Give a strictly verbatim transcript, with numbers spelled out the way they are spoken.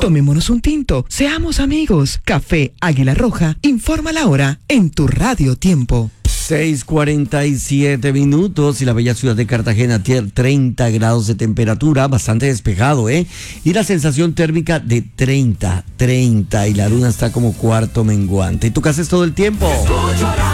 Tomémonos un tinto, seamos amigos. Café Águila Roja, informa la hora en tu Radio Tiempo. seis cuarenta y siete minutos y la bella ciudad de Cartagena tiene treinta grados de temperatura, bastante despejado, ¿eh? Y la sensación térmica de treinta, treinta y la luna está como cuarto menguante. ¿Y tú qué haces todo el tiempo? Escucho